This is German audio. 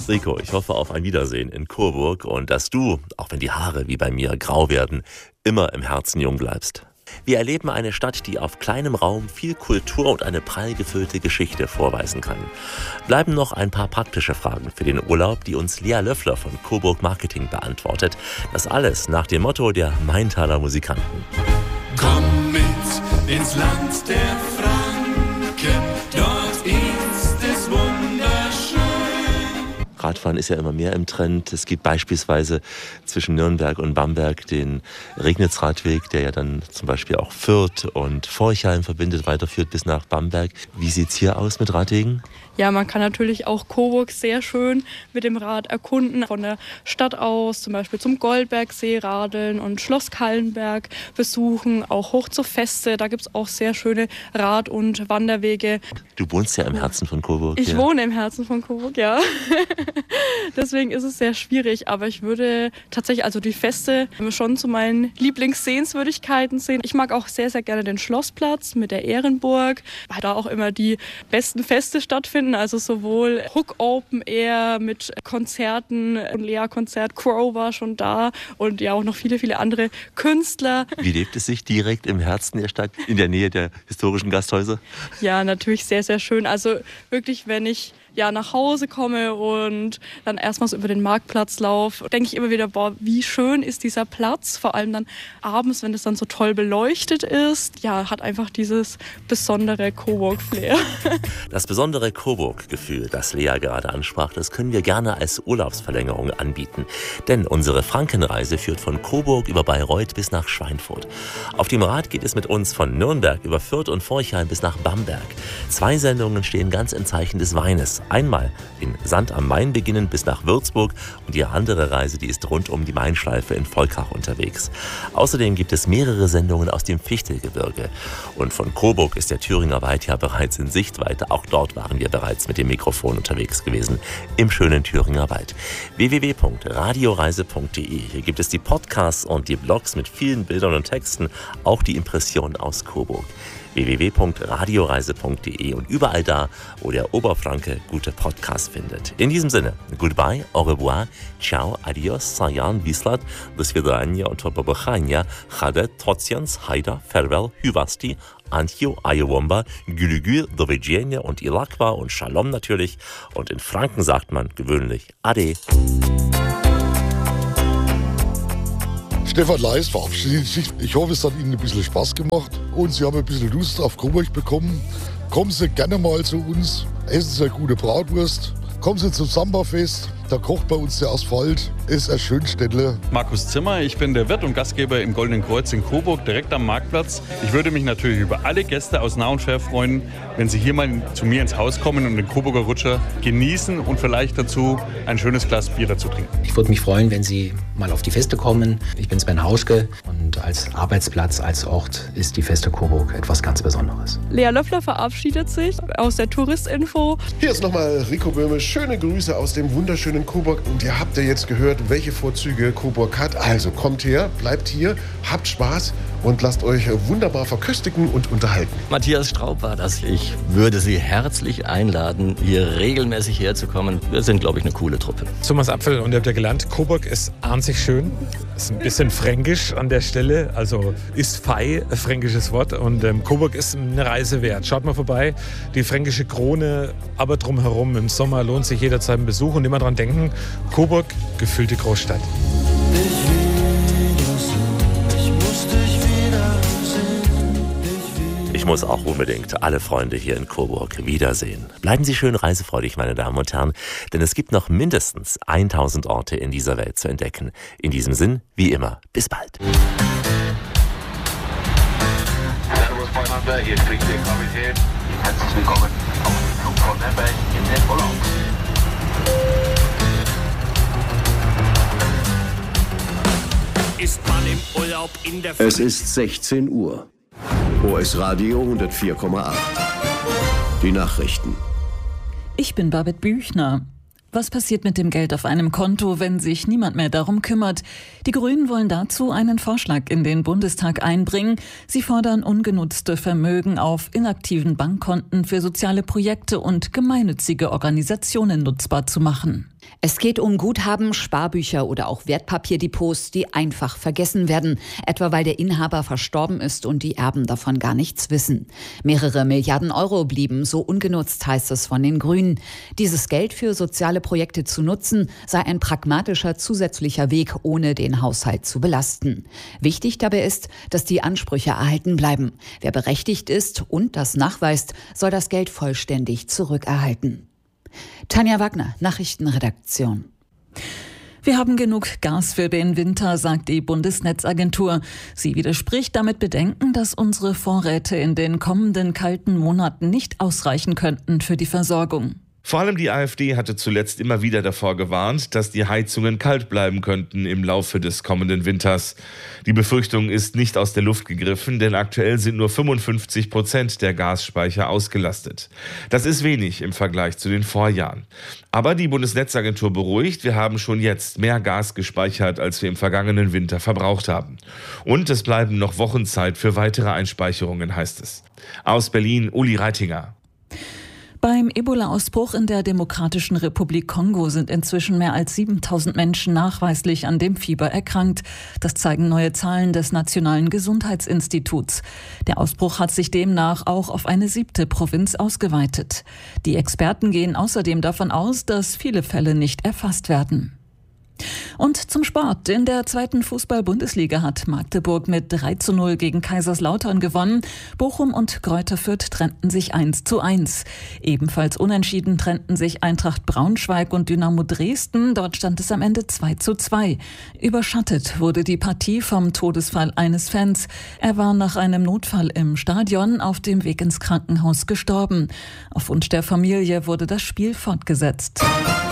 Rico, ich hoffe auf ein Wiedersehen in Coburg und dass du, auch wenn die Haare wie bei mir grau werden, immer im Herzen jung bleibst. Wir erleben eine Stadt, die auf kleinem Raum viel Kultur und eine prall gefüllte Geschichte vorweisen kann. Bleiben noch ein paar praktische Fragen für den Urlaub, die uns Lea Löffler von Coburg Marketing beantwortet. Das alles nach dem Motto der Maintaler Musikanten. Komm mit ins Land der Franken, dort ist es wunderschön. Radfahren ist ja immer mehr im Trend. Es gibt beispielsweise zwischen Nürnberg und Bamberg den Regnitzradweg, der ja dann zum Beispiel auch Fürth und Forchheim verbindet, weiterführt bis nach Bamberg. Wie sieht's hier aus mit Radwegen? Ja, man kann natürlich auch Coburg sehr schön mit dem Rad erkunden. Von der Stadt aus zum Beispiel zum Goldbergsee radeln und Schloss Kallenberg besuchen, auch hoch zur Feste. Da gibt's auch sehr schöne Rad- und Wanderwege. Du wohnst ja im Herzen von Coburg. Ich wohne im Herzen von Coburg, ja. Deswegen ist es sehr schwierig. Aber ich würde tatsächlich also die Feste schon zu meinen Lieblingssehenswürdigkeiten sehen. Ich mag auch sehr, sehr gerne den Schlossplatz mit der Ehrenburg, weil da auch immer die besten Feste stattfinden. Also sowohl Hook Open Air mit Konzerten, ein Lea-Konzert, Crow war schon da und ja auch noch viele, viele andere Künstler. Wie lebt es sich direkt im Herzen der Stadt, in der Nähe der historischen Gasthäuser? Ja, natürlich sehr, sehr schön. Also wirklich, wenn ich nach Hause komme und dann erstmal so über den Marktplatz laufe, denke ich immer wieder, boah, wie schön ist dieser Platz, vor allem dann abends, wenn es dann so toll beleuchtet ist. Ja, hat einfach dieses besondere Coburg-Flair. Das besondere Coburg-Gefühl, das Lea gerade ansprach, das können wir gerne als Urlaubsverlängerung anbieten. Denn unsere Frankenreise führt von Coburg über Bayreuth bis nach Schweinfurt. Auf dem Rad geht es mit uns von Nürnberg über Fürth und Forchheim bis nach Bamberg. 2 Sendungen stehen ganz im Zeichen des Weines. Einmal in Sand am Main beginnen bis nach Würzburg und die andere Reise, die ist rund um die Mainschleife in Volkach unterwegs. Außerdem gibt es mehrere Sendungen aus dem Fichtelgebirge. Und von Coburg ist der Thüringer Wald ja bereits in Sichtweite. Auch dort waren wir bereits mit dem Mikrofon unterwegs gewesen, im schönen Thüringer Wald. www.radioreise.de. Hier gibt es die Podcasts und die Blogs mit vielen Bildern und Texten, auch die Impressionen aus Coburg. www.radioreise.de und überall da, wo der Oberfranke gute Podcasts findet. In diesem Sinne, goodbye, au revoir, ciao, adios, sayan, vislat, do svidania und pobachania, chade, tocians, haida, farewell, hyvasti, antio, ayowomba, gülügül, do widzenia und ilakwa und shalom natürlich. Und in Franken sagt man gewöhnlich ade. Stefan Leis verabschiedet sich. Ich hoffe, es hat Ihnen ein bisschen Spaß gemacht und Sie haben ein bisschen Lust auf Coburg bekommen. Kommen Sie gerne mal zu uns, essen Sie eine gute Bratwurst, kommen Sie zum Samba-Fest, da kocht bei uns der Asphalt, ist ein Schönstädtle. Markus Zimmer, ich bin der Wirt und Gastgeber im Goldenen Kreuz in Coburg, direkt am Marktplatz. Ich würde mich natürlich über alle Gäste aus nah und fern freuen, wenn Sie hier mal zu mir ins Haus kommen und den Coburger Rutscher genießen und vielleicht dazu ein schönes Glas Bier dazu trinken. Ich würde mich freuen, wenn Sie mal auf die Feste kommen. Ich bin Sven Hauschke und als Arbeitsplatz, als Ort ist die Feste Coburg etwas ganz Besonderes. Lea Löffler verabschiedet sich aus der Touristinfo. Hier ist nochmal Rico Böhme. Schöne Grüße aus dem wunderschönen Coburg. Und ihr habt ja jetzt gehört, welche Vorzüge Coburg hat. Also kommt her, bleibt hier, habt Spaß und lasst euch wunderbar verköstigen und unterhalten. Matthias Straub war das. Ich würde Sie herzlich einladen, hier regelmäßig herzukommen. Wir sind, glaube ich, eine coole Truppe. Thomas Apfel, und ihr habt ja gelernt, Coburg ist anzig schön. Ist ein bisschen fränkisch an der Stelle, also ist fei, ein fränkisches Wort. Und Coburg ist eine Reise wert. Schaut mal vorbei, die fränkische Krone, aber drumherum im Sommer lohnt sich jederzeit ein Besuch. Und immer dran denken, Coburg, gefüllte Großstadt. Ich muss auch unbedingt alle Freunde hier in Coburg wiedersehen. Bleiben Sie schön reisefreudig, meine Damen und Herren, denn es gibt noch mindestens 1000 Orte in dieser Welt zu entdecken. In diesem Sinn, wie immer, bis bald. Servus voneinander, hier spricht der Kapitän. Herzlich willkommen auf dem Flug von Nürnberg in den Urlaub. Ist man im Urlaub in der Es ist 16 Uhr. OS Radio 104,8. Die Nachrichten. Ich bin Babette Büchner. Was passiert mit dem Geld auf einem Konto, wenn sich niemand mehr darum kümmert? Die Grünen wollen dazu einen Vorschlag in den Bundestag einbringen. Sie fordern, ungenutzte Vermögen auf inaktiven Bankkonten für soziale Projekte und gemeinnützige Organisationen nutzbar zu machen. Es geht um Guthaben, Sparbücher oder auch Wertpapierdepots, die einfach vergessen werden, etwa weil der Inhaber verstorben ist und die Erben davon gar nichts wissen. Mehrere Milliarden Euro blieben so ungenutzt, heißt es von den Grünen. Dieses Geld für soziale Projekte zu nutzen, sei ein pragmatischer zusätzlicher Weg, ohne den Haushalt zu belasten. Wichtig dabei ist, dass die Ansprüche erhalten bleiben. Wer berechtigt ist und das nachweist, soll das Geld vollständig zurückerhalten. Tanja Wagner, Nachrichtenredaktion. Wir haben genug Gas für den Winter, sagt die Bundesnetzagentur. Sie widerspricht damit Bedenken, dass unsere Vorräte in den kommenden kalten Monaten nicht ausreichen könnten für die Versorgung. Vor allem die AfD hatte zuletzt immer wieder davor gewarnt, dass die Heizungen kalt bleiben könnten im Laufe des kommenden Winters. Die Befürchtung ist nicht aus der Luft gegriffen, denn aktuell sind nur 55% der Gasspeicher ausgelastet. Das ist wenig im Vergleich zu den Vorjahren. Aber die Bundesnetzagentur beruhigt, wir haben schon jetzt mehr Gas gespeichert, als wir im vergangenen Winter verbraucht haben. Und es bleiben noch Wochen Zeit für weitere Einspeicherungen, heißt es. Aus Berlin, Uli Reitinger. Beim Ebola-Ausbruch in der Demokratischen Republik Kongo sind inzwischen mehr als 7.000 Menschen nachweislich an dem Fieber erkrankt. Das zeigen neue Zahlen des Nationalen Gesundheitsinstituts. Der Ausbruch hat sich demnach auch auf eine 7. Provinz ausgeweitet. Die Experten gehen außerdem davon aus, dass viele Fälle nicht erfasst werden. Und zum Sport. In der 2. Fußball-Bundesliga hat Magdeburg mit 3:0 gegen Kaiserslautern gewonnen. Bochum und Greuther Fürth trennten sich 1:1. Ebenfalls unentschieden trennten sich Eintracht Braunschweig und Dynamo Dresden. Dort stand es am Ende 2:2. Überschattet wurde die Partie vom Todesfall eines Fans. Er war nach einem Notfall im Stadion auf dem Weg ins Krankenhaus gestorben. Auf Wunsch der Familie wurde das Spiel fortgesetzt.